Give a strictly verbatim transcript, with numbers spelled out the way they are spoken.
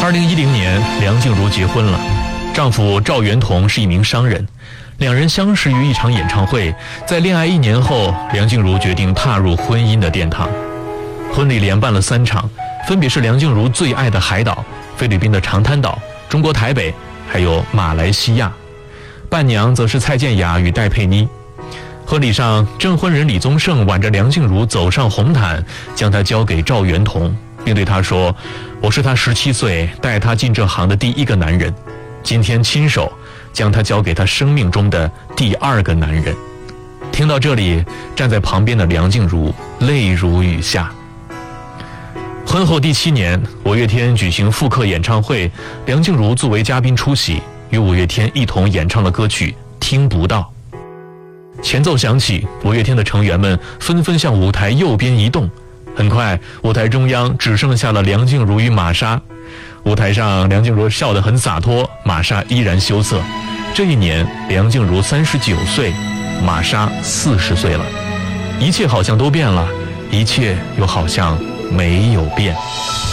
二零一零年，梁静茹结婚了，丈夫赵元同是一名商人，两人相识于一场演唱会。在恋爱一年后，梁静茹决定踏入婚姻的殿堂。婚礼连办了三场，分别是梁静茹最爱的海岛、菲律宾的长滩岛、中国台北，还有马来西亚。伴娘则是蔡健雅与戴佩妮。婚礼上，证婚人李宗盛挽着梁静茹走上红毯，将她交给赵元同，并对她说：“我是他十七岁带她进这行的第一个男人，今天亲手将她交给他生命中的第二个男人。”听到这里，站在旁边的梁静茹泪如雨下。婚后第七年，五月天举行复刻演唱会，梁静茹作为嘉宾出席，与五月天一同演唱了歌曲《听不到》。前奏响起，五月天的成员们纷纷向舞台右边移动。很快，舞台中央只剩下了梁静茹与玛莎。舞台上，梁静茹笑得很洒脱，玛莎依然羞涩。这一年，梁静茹三十九岁，玛莎四十岁了。一切好像都变了，一切又好像没有变。